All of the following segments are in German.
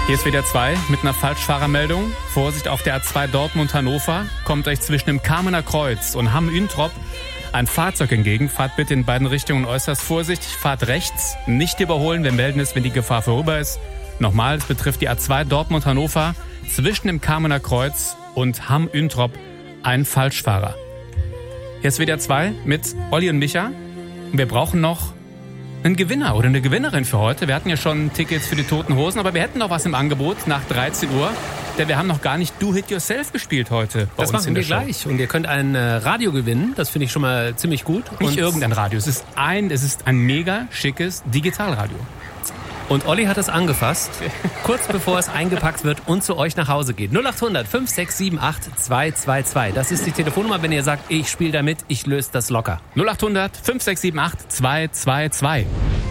Hier ist WDR 2 mit einer Falschfahrermeldung. Vorsicht auf der A2 Dortmund-Hannover. Kommt euch zwischen dem Kamener Kreuz und Hamm-Üntrop ein Fahrzeug entgegen. Fahrt bitte in beiden Richtungen äußerst vorsichtig. Fahrt rechts, nicht überholen. Wir melden es, wenn die Gefahr vorüber ist. Nochmal, es betrifft die A2 Dortmund-Hannover. Zwischen dem Kamener Kreuz und Hamm-Üntrop ein Falschfahrer. Hier ist WDR 2 mit Olli und Micha. Wir brauchen noch einen Gewinner oder eine Gewinnerin für heute. Wir hatten ja schon Tickets für die Toten Hosen, aber wir hätten noch was im Angebot nach 13 Uhr. Denn wir haben noch gar nicht Do It Yourself gespielt heute. Das machen wir gleich. Und ihr könnt ein Radio gewinnen. Das finde ich schon mal ziemlich gut. Nicht irgendein Radio. Es ist ein mega schickes Digitalradio. Und Olli hat es angefasst, kurz bevor es eingepackt wird und zu euch nach Hause geht. 0800 5678 222. Das ist die Telefonnummer, wenn ihr sagt, ich spiele damit, ich löse das locker. 0800 5678 222.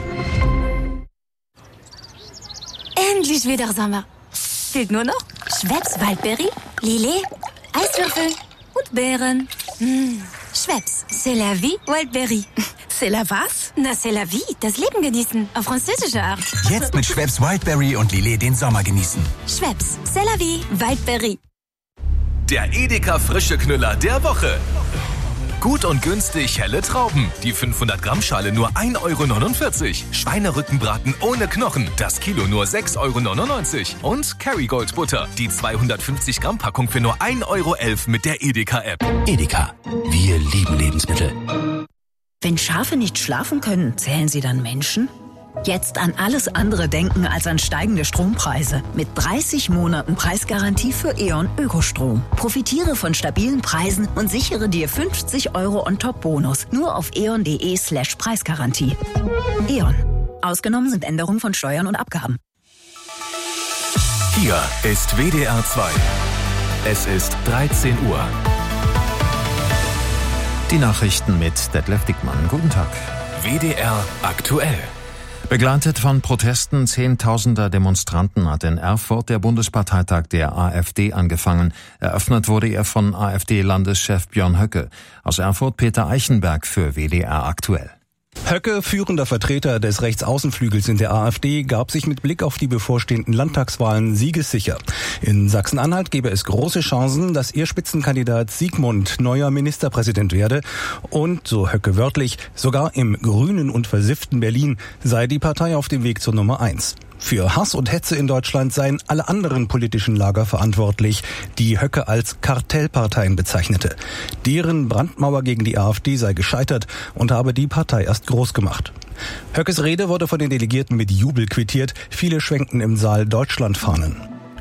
Endlich wieder Sommer. Fehlt nur noch Schweppes Waldbeere, Lillet, Eiswürfel und Beeren. Schweppes, c'est la vie, Wildberry. C'est la was? Na, c'est la vie, das Leben genießen, auf französische Art. Jetzt mit Schweppes Wildberry und Lillet den Sommer genießen. Schweppes, c'est la vie, Wildberry. Der Edeka frische Knüller der Woche. Gut und günstig helle Trauben. Die 500 Gramm Schale nur 1,49 €. Schweinerückenbraten ohne Knochen. Das Kilo nur 6,99 €. Und Kerrygold Butter. Die 250 Gramm Packung für nur 1,11 € mit der Edeka-App. Edeka. Wir lieben Lebensmittel. Wenn Schafe nicht schlafen können, zählen sie dann Menschen? Jetzt an alles andere denken als an steigende Strompreise. Mit 30 Monaten Preisgarantie für E.ON Ökostrom. Profitiere von stabilen Preisen und sichere dir 50 € On-Top-Bonus. Nur auf eon.de/Preisgarantie. E.ON. Ausgenommen sind Änderungen von Steuern und Abgaben. Hier ist WDR 2. Es ist 13 Uhr. Die Nachrichten mit Detlef Dickmann. Guten Tag. WDR aktuell. Begleitet von Protesten zehntausender Demonstranten hat in Erfurt der Bundesparteitag der AfD angefangen. Eröffnet wurde er von AfD-Landeschef Björn Höcke. Aus Erfurt Peter Eichenberg für WDR aktuell. Höcke, führender Vertreter des Rechtsaußenflügels in der AfD, gab sich mit Blick auf die bevorstehenden Landtagswahlen siegessicher. In Sachsen-Anhalt gebe es große Chancen, dass ihr Spitzenkandidat Sigmund neuer Ministerpräsident werde. Und, so Höcke wörtlich, sogar im grünen und versifften Berlin sei die Partei auf dem Weg zur Nummer 1. Für Hass und Hetze in Deutschland seien alle anderen politischen Lager verantwortlich, die Höcke als Kartellparteien bezeichnete. Deren Brandmauer gegen die AfD sei gescheitert und habe die Partei erst groß gemacht. Höckes Rede wurde von den Delegierten mit Jubel quittiert. Viele schwenkten im Saal Deutschlandfahnen.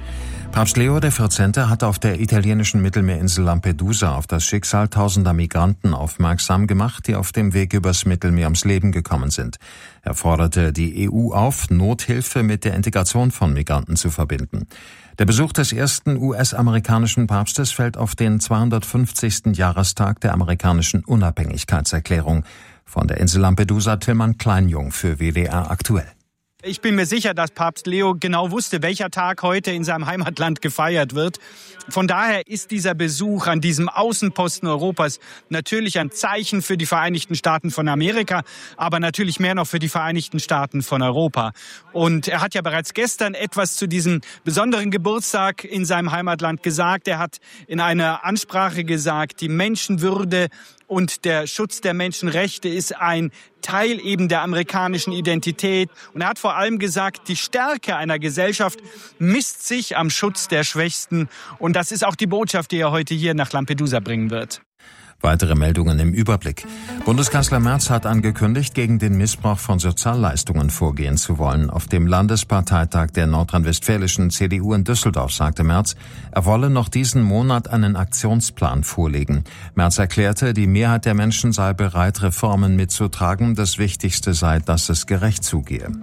Papst Leo XIV. Hat auf der italienischen Mittelmeerinsel Lampedusa auf das Schicksal tausender Migranten aufmerksam gemacht, die auf dem Weg übers Mittelmeer ums Leben gekommen sind. Er forderte die EU auf, Nothilfe mit der Integration von Migranten zu verbinden. Der Besuch des ersten US-amerikanischen Papstes fällt auf den 250. Jahrestag der amerikanischen Unabhängigkeitserklärung. Von der Insel Lampedusa Tillmann Kleinjung für WDR aktuell. Ich bin mir sicher, dass Papst Leo genau wusste, welcher Tag heute in seinem Heimatland gefeiert wird. Von daher ist dieser Besuch an diesem Außenposten Europas natürlich ein Zeichen für die Vereinigten Staaten von Amerika, aber natürlich mehr noch für die Vereinigten Staaten von Europa. Und er hat ja bereits gestern etwas zu diesem besonderen Geburtstag in seinem Heimatland gesagt. Er hat in einer Ansprache gesagt, die Menschenwürde und der Schutz der Menschenrechte ist ein Teil eben der amerikanischen Identität. Und er hat vor allem gesagt, die Stärke einer Gesellschaft misst sich am Schutz der Schwächsten. Und das ist auch die Botschaft, die er heute hier nach Lampedusa bringen wird. Weitere Meldungen im Überblick. Bundeskanzler Merz hat angekündigt, gegen den Missbrauch von Sozialleistungen vorgehen zu wollen. Auf dem Landesparteitag der nordrhein-westfälischen CDU in Düsseldorf sagte Merz, er wolle noch diesen Monat einen Aktionsplan vorlegen. Merz erklärte, die Mehrheit der Menschen sei bereit, Reformen mitzutragen. Das Wichtigste sei, dass es gerecht zugehe.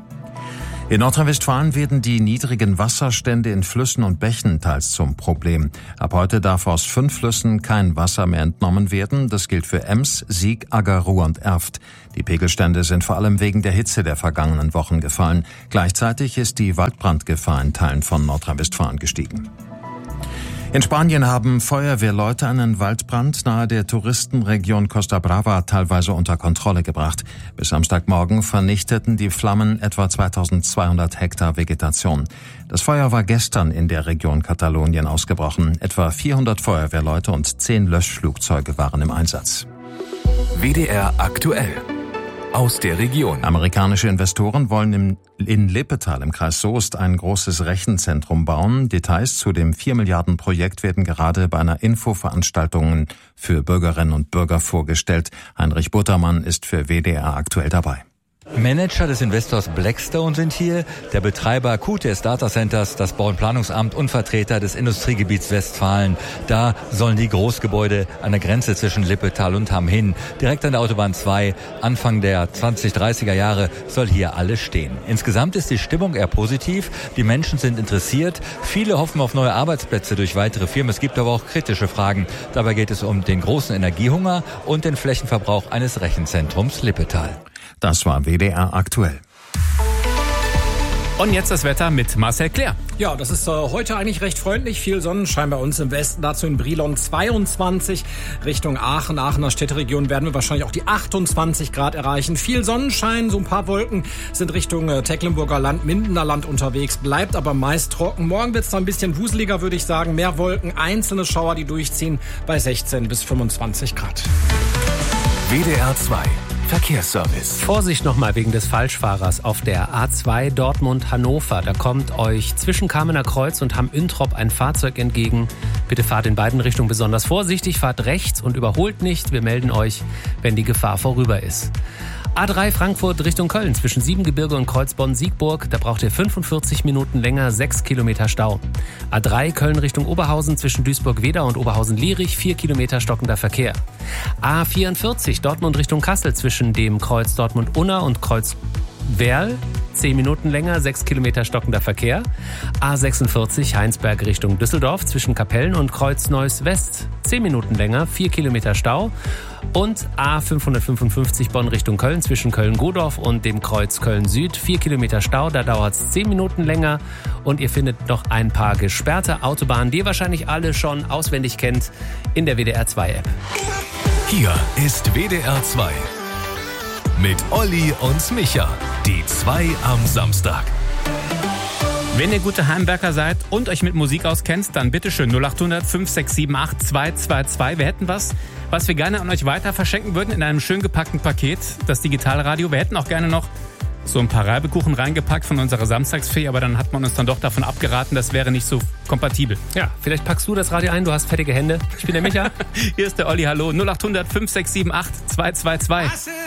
In Nordrhein-Westfalen werden die niedrigen Wasserstände in Flüssen und Bächen teils zum Problem. Ab heute darf aus 5 Flüssen kein Wasser mehr entnommen werden. Das gilt für Ems, Sieg, Agger, Ruhr und Erft. Die Pegelstände sind vor allem wegen der Hitze der vergangenen Wochen gefallen. Gleichzeitig ist die Waldbrandgefahr in Teilen von Nordrhein-Westfalen gestiegen. In Spanien haben Feuerwehrleute einen Waldbrand nahe der Touristenregion Costa Brava teilweise unter Kontrolle gebracht. Bis Samstagmorgen vernichteten die Flammen etwa 2200 Hektar Vegetation. Das Feuer war gestern in der Region Katalonien ausgebrochen. Etwa 400 Feuerwehrleute und 10 Löschflugzeuge waren im Einsatz. WDR aktuell. Aus der Region. Amerikanische Investoren wollen in Lippetal im Kreis Soest ein großes Rechenzentrum bauen. Details zu dem 4 Milliarden Projekt werden gerade bei einer Infoveranstaltung für Bürgerinnen und Bürger vorgestellt. Heinrich Buttermann ist für WDR aktuell dabei. Manager des Investors Blackstone sind hier, der Betreiber QTS Data Centers, das Bau- und Planungsamt und Vertreter des Industriegebiets Westfalen. Da sollen die Großgebäude an der Grenze zwischen Lippetal und Hamm hin. Direkt an der Autobahn 2, Anfang der 2030er Jahre, soll hier alles stehen. Insgesamt ist die Stimmung eher positiv, die Menschen sind interessiert, viele hoffen auf neue Arbeitsplätze durch weitere Firmen. Es gibt aber auch kritische Fragen. Dabei geht es um den großen Energiehunger und den Flächenverbrauch eines Rechenzentrums Lippetal. Das war WDR aktuell. Und jetzt das Wetter mit Marcel Claire. Ja, das ist heute eigentlich recht freundlich. Viel Sonnenschein bei uns im Westen. Dazu in Brilon 22. Richtung Aachen, Aachener Städteregion werden wir wahrscheinlich auch die 28 Grad erreichen. Viel Sonnenschein, so ein paar Wolken sind Richtung Tecklenburger Land, Mindener Land unterwegs. Bleibt aber meist trocken. Morgen wird es noch ein bisschen wuseliger, würde ich sagen. Mehr Wolken, einzelne Schauer, die durchziehen bei 16 bis 25 Grad. WDR 2 Verkehrsservice. Vorsicht nochmal wegen des Falschfahrers auf der A2 Dortmund-Hannover. Da kommt euch zwischen Kamener Kreuz und Hamm-Üntrop ein Fahrzeug entgegen. Bitte fahrt in beiden Richtungen besonders vorsichtig, fahrt rechts und überholt nicht. Wir melden euch, wenn die Gefahr vorüber ist. A3 Frankfurt Richtung Köln zwischen Siebengebirge und Kreuzbonn-Siegburg. Da braucht ihr 45 Minuten länger, 6 Kilometer Stau. A3 Köln Richtung Oberhausen zwischen Duisburg-Wedau und Oberhausen-Lierich, 4 Kilometer stockender Verkehr. A44 Dortmund Richtung Kassel zwischen dem Kreuz Dortmund-Unna und Kreuz Werl, 10 Minuten länger, 6 Kilometer stockender Verkehr. A46 Heinsberg Richtung Düsseldorf zwischen Kapellen und Kreuz Neuss West, 10 Minuten länger, 4 Kilometer Stau. Und A555 Bonn Richtung Köln zwischen Köln-Godorf und dem Kreuz Köln-Süd, 4 Kilometer Stau, da dauert es 10 Minuten länger. Und ihr findet noch ein paar gesperrte Autobahnen, die ihr wahrscheinlich alle schon auswendig kennt, in der WDR 2 App. Hier ist WDR 2 mit Olli und Micha, die 2 am Samstag. Wenn ihr gute Heimwerker seid und euch mit Musik auskennt, dann bitteschön 0800 5678 222. Wir hätten was wir gerne an euch weiter verschenken würden in einem schön gepackten Paket, das Digitalradio. Wir hätten auch gerne noch so ein paar Reibekuchen reingepackt von unserer Samstagsfee, aber dann hat man uns dann doch davon abgeraten, das wäre nicht so kompatibel. Ja, vielleicht packst du das Radio ein, du hast fettige Hände. Ich bin der Micha. Hier ist der Olli, hallo. 0800 5678 222.